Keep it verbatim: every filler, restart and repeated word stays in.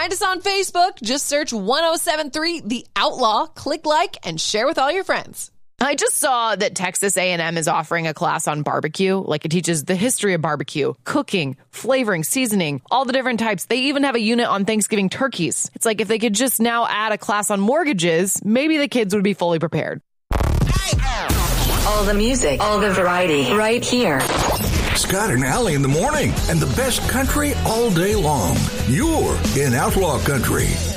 Find us on Facebook. Just search one oh seven three The Outlaw. Click like and share with all your friends. I just saw that Texas A and M is offering a class on barbecue. Like, it teaches the history of barbecue, cooking, flavoring, seasoning, all the different types. They even have a unit on Thanksgiving turkeys. It's like if they could just now add a class on mortgages, maybe the kids would be fully prepared. All the music, all the variety, right here. Scott and Allie in the morning, and the best country all day long. You're in Outlaw Country.